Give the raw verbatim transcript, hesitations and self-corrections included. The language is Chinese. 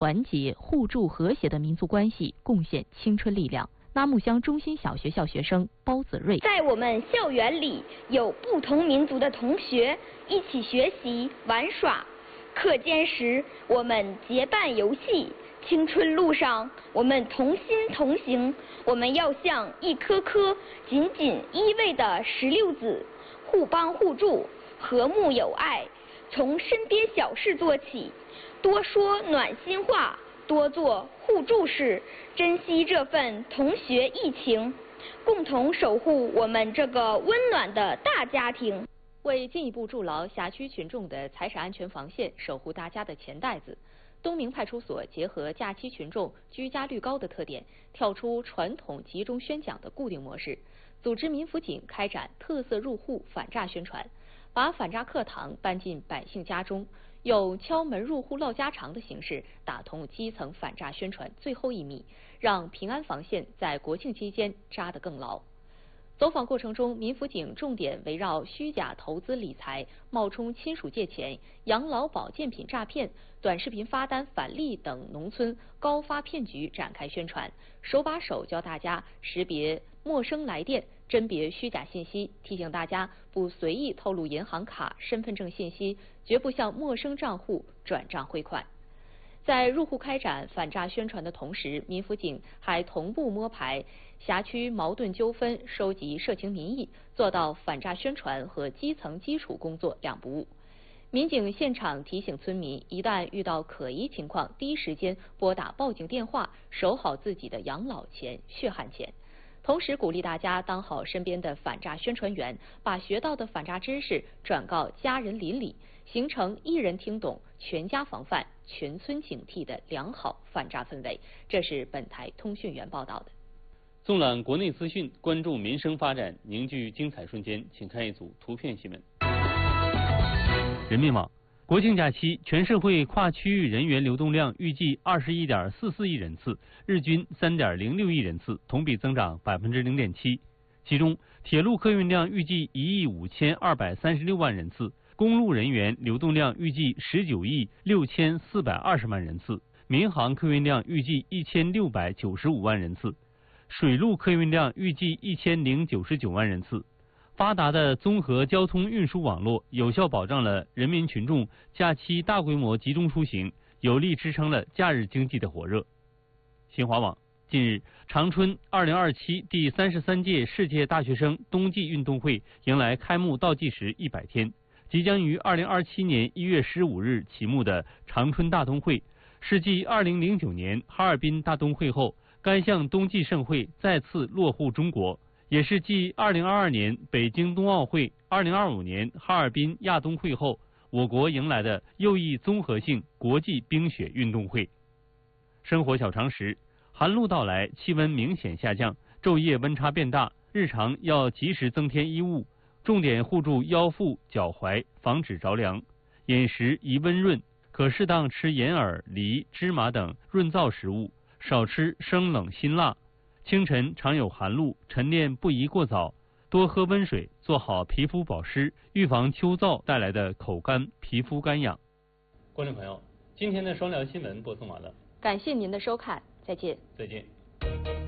团结、互助、和谐的民族关系，贡献青春力量。纳木乡中心小学校学生包子睿， 在我们校园里有不同民族的同学一起学习玩耍，课间时我们结伴游戏，青春路上我们同心同行。我们要像一颗颗紧紧依偎的石榴籽，互帮互助，和睦友爱，从身边小事做起，多说暖心话，多做互助事，珍惜这份同学义情，共同守护我们这个温暖的大家庭。 为进一步筑牢辖区群众的财产安全防线，守护大家的钱袋子，东明派出所结合假期群众居家率高的特点，跳出传统集中宣讲的固定模式，组织民辅警开展特色入户反诈宣传，把反诈课堂搬进百姓家中，用敲门入户唠家常的形式打通基层反诈宣传最后一米，让平安防线在国庆期间扎得更牢。走访过程中，民辅警重点围绕虚假投资理财、冒充亲属借钱、养老保健品诈骗、短视频发单返利等农村高发骗局展开宣传，手把手教大家识别陌生来电、甄别虚假信息，提醒大家不随意透露银行卡、身份证信息，绝不向陌生账户转账汇款。在入户开展反诈宣传的同时，民辅警还同步摸排辖区矛盾纠纷，收集社情民意，做到反诈宣传和基层基础工作两不误。民警现场提醒村民，一旦遇到可疑情况，第一时间拨打报警电话，守好自己的养老钱、血汗钱。同时鼓励大家当好身边的反诈宣传员，把学到的反诈知识转告家人邻里，形成一人听懂、全家防范、全村警惕的良好反诈氛围。这是本台通讯员报道的。 纵览国内资讯，关注民生发展，凝聚精彩瞬间，请看一组图片新闻。人民网：国庆假期，全社会跨区域人员流动量预计二十一点四四亿人次，日均三点零六亿人次，同比增长百分之零点七。其中，铁路客运量预计一亿五千二百三十六万人次，公路人员流动量预计十九亿六千四百二十万人次，民航客运量预计一千六百九十五万人次，水陆客运量预计一千零九十九万人次。发达的综合交通运输网络有效保障了人民群众假期大规模集中出行，有力支撑了假日经济的火热。新华网：近日，长春二零二七第三十三届世界大学生冬季运动会迎来开幕倒计时一百天，即将于二零二七年一月十五日启幕的长春大冬会，是继二零零九年哈尔滨大冬会后，该项冬季盛会再次落户中国，也是继二零二二年北京冬奥会、二零二五年哈尔滨亚冬会后，我国迎来的又一综合性国际冰雪运动会。生活小常识：寒露到来，气温明显下降，昼夜温差变大，日常要及时增添衣物，重点护住腰腹、脚踝，防止着凉。饮食宜温润，可适当吃银耳、梨、芝麻等润燥食物，少吃生冷辛辣。清晨常有寒露，晨练不宜过早，多喝温水，做好皮肤保湿，预防秋燥带来的口干、皮肤干痒。观众朋友，今天的双聊新闻播送完了， 感谢您的收看，再见。 再见。